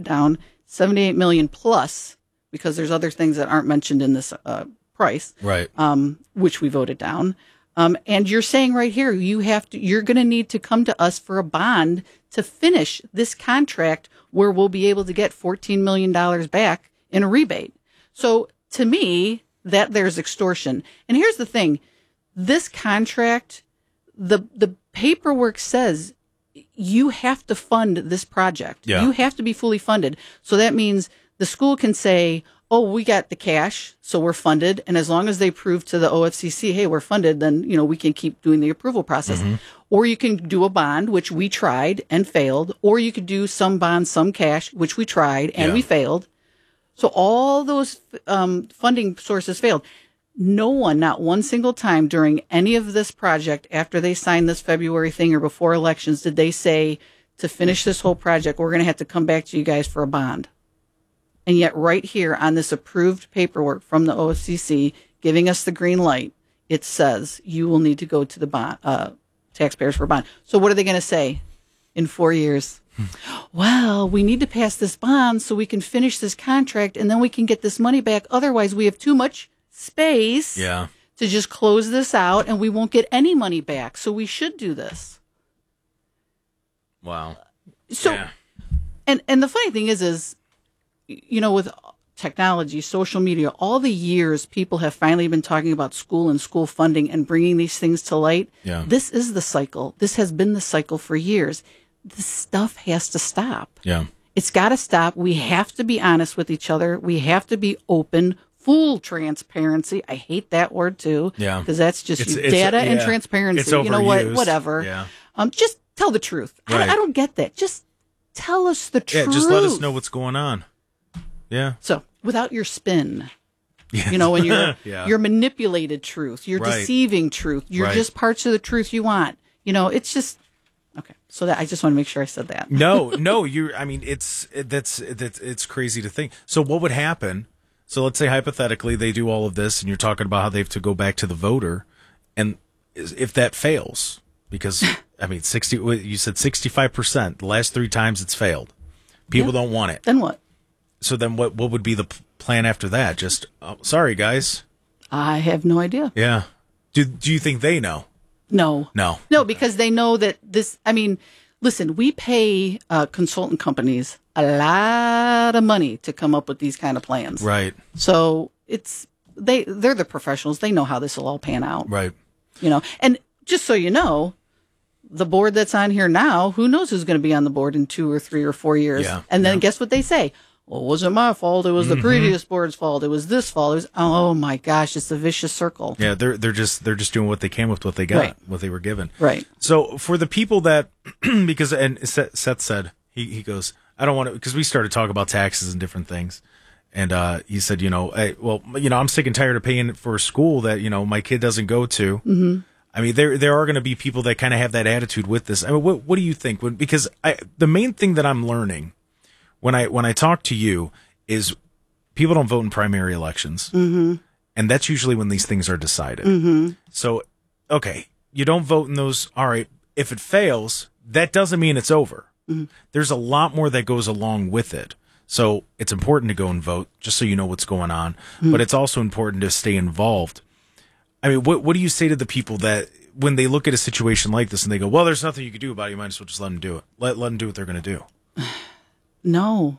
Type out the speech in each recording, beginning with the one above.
down, 78 million plus, because there's other things that aren't mentioned in this price, right? Which we voted down. And you're saying right here, you're going to need to come to us for a bond to finish this contract where we'll be able to get $14 million back in a rebate. So to me, that there's extortion. And here's the thing. This contract, the paperwork says you have to fund this project. Yeah. You have to be fully funded. So that means the school can say, oh, we got the cash, so we're funded. And as long as they prove to the OFCC, hey, we're funded, then, we can keep doing the approval process. Mm-hmm. Or you can do a bond, which we tried and failed. Or you could do some bond, some cash, which we tried and we failed. So all those funding sources failed. No one, not one single time during any of this project, after they signed this February thing or before elections, did they say, to finish this whole project, we're going to have to come back to you guys for a bond. And yet right here on this approved paperwork from the OFCC giving us the green light, it says you will need to go to the bond, taxpayers for a bond. So what are they going to say in 4 years? Well, we need to pass this bond so we can finish this contract and then we can get this money back. Otherwise, we have too much space to just close this out and we won't get any money back. So we should do this. Wow. So, and the funny thing is, with technology, social media, all the years people have finally been talking about school and school funding and bringing these things to light. Yeah. This is the cycle. This has been the cycle for years. This stuff has to stop. Yeah. It's got to stop. We have to be honest with each other. We have to be open, full transparency. I hate that word too. Yeah. Because that's just data and transparency. It's overused. You know what? Whatever. Yeah. Just tell the truth. Right. I don't get that. Just tell us the truth. Yeah, just let us know what's going on. Yeah. So without your spin, when you're manipulated truth, you're deceiving truth, you're just parts of the truth you want. It's just okay. So that I just want to make sure I said that. No, it's crazy to think. So what would happen? So let's say hypothetically they do all of this, and you're talking about how they have to go back to the voter, and if that fails, because 60, you said 65%. The last 3 times it's failed. People don't want it. Then what? So then what would be the plan after that? Just, sorry, guys. I have no idea. Yeah. Do you think they know? No. No, because they know that this, listen, we pay consultant companies a lot of money to come up with these kind of plans. Right. So they're the professionals. They know how this will all pan out. Right. And just so you know, the board that's on here now, who knows who's going to be on the board in 2 or 3 or 4 years. Yeah. And then guess what they say? Well, it wasn't my fault. It was the previous board's fault. It was this fault. It was, oh my gosh, it's a vicious circle. Yeah, they're just doing what they can with what they got, what they were given. Right. So for the people that, because and Seth said he goes, I don't want to, because we started talking about taxes and different things, and he said, hey, well, I'm sick and tired of paying for a school that my kid doesn't go to. Mm-hmm. There are going to be people that kind of have that attitude with this. What do you think? Because the main thing that I'm learning when I talk to you is people don't vote in primary elections, and that's usually when these things are decided. Mm-hmm. So, okay, you don't vote in those. All right, if it fails, that doesn't mean it's over. Mm-hmm. There's a lot more that goes along with it. So it's important to go and vote just so you know what's going on, but it's also important to stay involved. What do you say to the people that when they look at a situation like this and they go, well, there's nothing you can do about it, you might as well just let them do it. Let them do what they're going to do. No.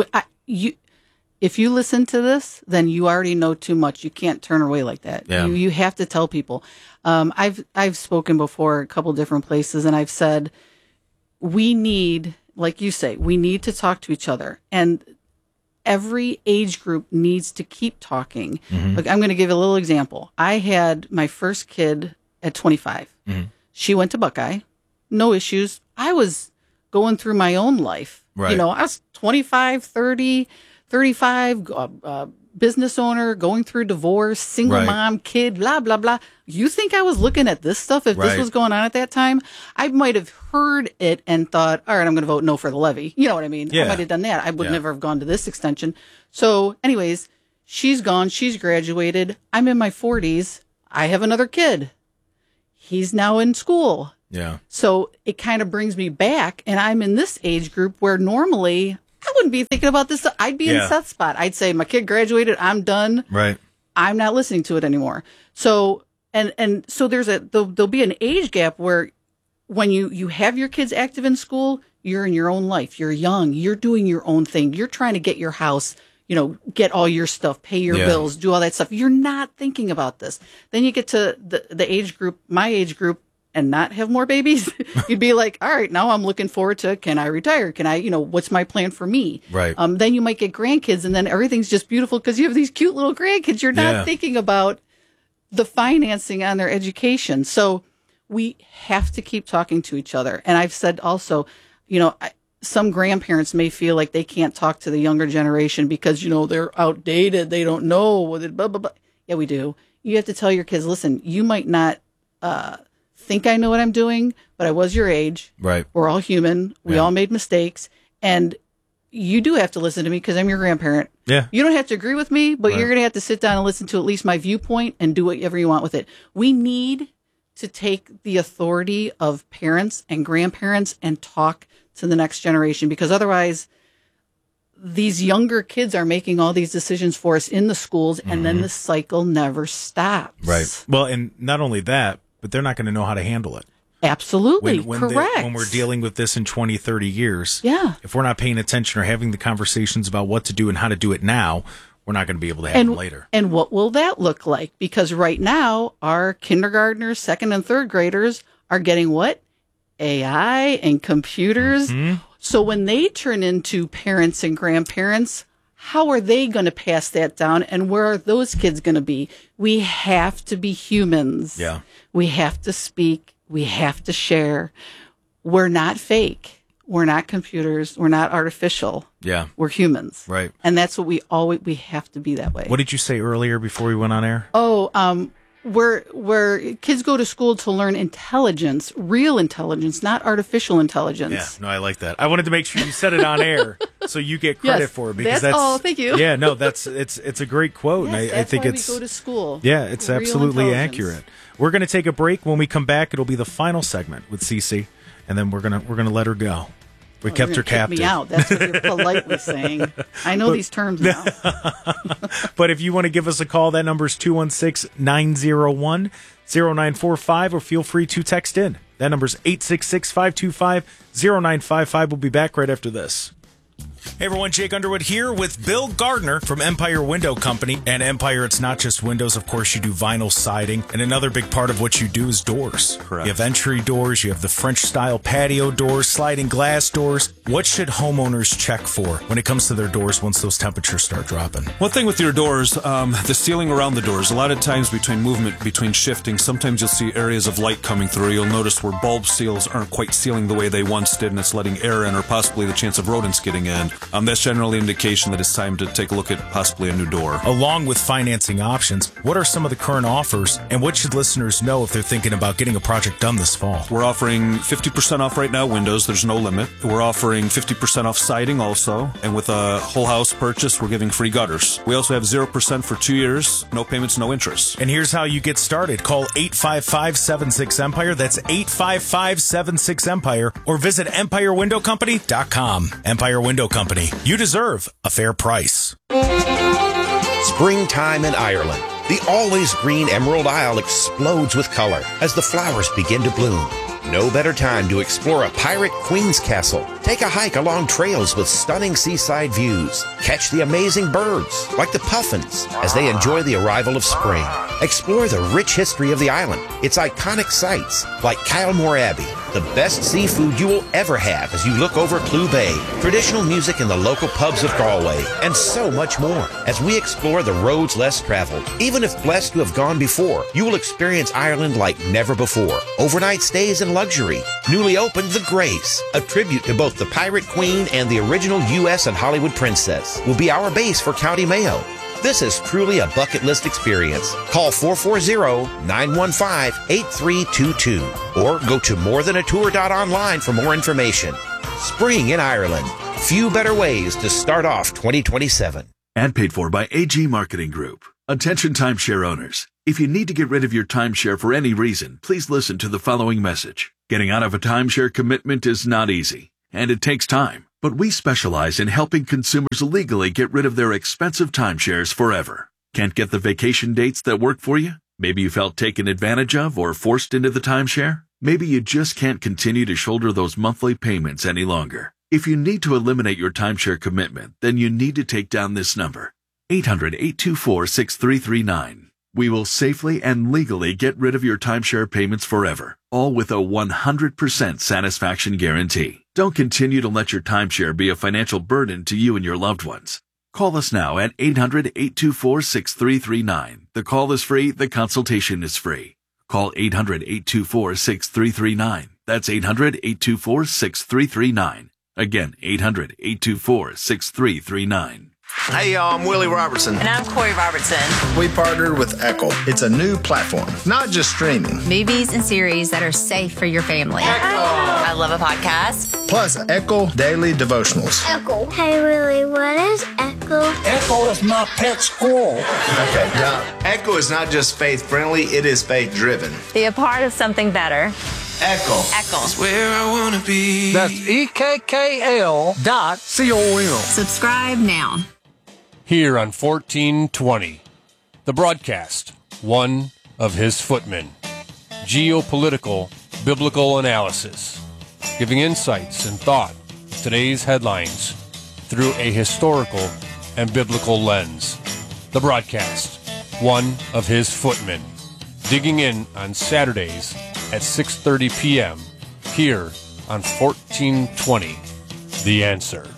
If you listen to this, then you already know too much. You can't turn away like that. Yeah. You have to tell people. I've spoken before a couple different places, and I've said we need, like you say, we need to talk to each other, and every age group needs to keep talking. Mm-hmm. Look, I'm going to give you a little example. I had my first kid at 25. Mm-hmm. She went to Buckeye, no issues. I was going through my own life. Right. I was 25, 30, 35, business owner, going through divorce, single mom, kid, blah, blah, blah. You think I was looking at this stuff if this was going on at that time? I might have heard it and thought, all right, I'm going to vote no for the levy. You know what I mean? Yeah. I might have done that. I would never have gone to this extension. So anyways, she's gone. She's graduated. I'm in my 40s. I have another kid. He's now in school. Yeah. So it kind of brings me back, and I'm in this age group where normally I wouldn't be thinking about this. I'd be in Seth's spot. I'd say, my kid graduated. I'm done. Right. I'm not listening to it anymore. So, and so there'll be an age gap where when you have your kids active in school, you're in your own life. You're young. You're doing your own thing. You're trying to get your house, get all your stuff, pay your bills, do all that stuff. You're not thinking about this. Then you get to the age group, my age group, and not have more babies. You'd be like, all right, now I'm looking forward to, can I retire? Can I, what's my plan for me? Right. Then you might get grandkids, and then everything's just beautiful because you have these cute little grandkids. You're not thinking about the financing on their education. So we have to keep talking to each other. And I've said also, some grandparents may feel like they can't talk to the younger generation because, they're outdated. They don't know what it, blah, blah, blah. Yeah, we do. You have to tell your kids, listen, you might not think I know what I'm doing, but I was your age. Right. We're all human. We all made mistakes. And you do have to listen to me because I'm your grandparent. Yeah. You don't have to agree with me, but you're going to have to sit down and listen to at least my viewpoint and do whatever you want with it. We need to take the authority of parents and grandparents and talk to the next generation, because otherwise these younger kids are making all these decisions for us in the schools, and then the cycle never stops. Right. Well, and not only that, but they're not going to know how to handle it. Absolutely. Correct. When we're dealing with this in 20, 30 years, if we're not paying attention or having the conversations about what to do and how to do it now, we're not going to be able to have them later. And what will that look like? Because right now, our kindergartners, second and third graders are getting what? AI and computers. So when they turn into parents and grandparents, how are they going to pass that down? And where are those kids going to be? We have to be humans. Yeah. We have to speak. We have to share. We're not fake. We're not computers. We're not artificial. Yeah. We're humans. Right. And that's what we have to be that way. What did you say earlier before we went on air? Where kids go to school to learn intelligence, real intelligence, not artificial intelligence. Yeah, no, I like that. I wanted to make sure you said it on air so you get credit for it, because that's thank you. Yeah, no, it's a great quote. Yes, and I think why it's we go to school. Yeah, it's absolutely accurate. We're going to take a break. When we come back, it'll be the final segment with Cece, and then we're gonna let her go. We kept her captive. Me out. That's what you're politely saying. I know these terms now. But if you want to give us a call, that number is 216-901-0945, or feel free to text in. That number is 866-525-0955. We'll be back right after this. Hey everyone, Jake Underwood here with Bill Gardner from Empire Window Company. And Empire, it's not just windows. Of course, you do vinyl siding. And another big part of what you do is doors. Correct. You have entry doors. You have the French-style patio doors, sliding glass doors. What should homeowners check for when it comes to their doors once those temperatures start dropping? One thing with your doors, the sealing around the doors. A lot of times between shifting, sometimes you'll see areas of light coming through. You'll notice where bulb seals aren't quite sealing the way they once did, and it's letting air in, or possibly the chance of rodents getting in. That's generally an indication that it's time to take a look at possibly a new door. Along with financing options, what are some of the current offers, and what should listeners know if they're thinking about getting a project done this fall? We're offering 50% off right now windows. There's no limit. We're offering 50% off siding also, and with a whole house purchase, we're giving free gutters. We also have 0% for 2 years, no payments, no interest. And here's how you get started. Call 855-76-EMPIRE. That's 855-76-EMPIRE, or visit EmpireWindowCompany.com. Empire Window Company. You deserve a fair price. Springtime in Ireland. The always green Emerald Isle explodes with color as the flowers begin to bloom. No better time to explore a pirate queen's castle. Take a hike along trails with stunning seaside views. Catch the amazing birds, like the puffins, as they enjoy the arrival of spring. Explore the rich history of the island, its iconic sites, like Kylemore Abbey, the best seafood you will ever have as you look over Clew Bay, traditional music in the local pubs of Galway, and so much more. As we explore the roads less traveled, even if blessed to have gone before, you will experience Ireland like never before. Overnight stays and luxury. Newly opened The Grace, a tribute to both the Pirate Queen and the original U.S. and Hollywood princess, will be our base for County Mayo. This is truly a bucket list experience. Call 440-915-8322 or go to morethanatour.online for more information. Spring in Ireland. Few better ways to start off 2027. Ad paid for by AG Marketing Group. Attention timeshare owners. If you need to get rid of your timeshare for any reason, please listen to the following message. Getting out of a timeshare commitment is not easy, and it takes time. But we specialize in helping consumers legally get rid of their expensive timeshares forever. Can't get the vacation dates that work for you? Maybe you felt taken advantage of or forced into the timeshare? Maybe you just can't continue to shoulder those monthly payments any longer. If you need to eliminate your timeshare commitment, then you need to take down this number, 800-824-6339. We will safely and legally get rid of your timeshare payments forever, all with a 100% satisfaction guarantee. Don't continue to let your timeshare be a financial burden to you and your loved ones. Call us now at 800-824-6339. The call is free. The consultation is free. Call 800-824-6339. That's 800-824-6339. Again, 800-824-6339. Hey, y'all, I'm Willie Robertson. And I'm Corey Robertson. We partnered with Echo. It's a new platform, not just streaming. Movies and series that are safe for your family. Echo. I love a podcast. Plus, Echo Daily Devotionals. Echo. Hey, Willie, what is Echo? Echo is my pet squirrel. Okay, now, Echo is not just faith-friendly, it is faith-driven. Be a part of something better. Echo. Echo. It's where I want to be. That's EKKL.com. Subscribe now. Here on 1420, the broadcast, one of his footmen. Geopolitical biblical analysis, giving insights and thought to today's headlines through a historical and biblical lens. The broadcast, one of his footmen, digging in on Saturdays at 6:30 p.m. here on 1420, The Answer.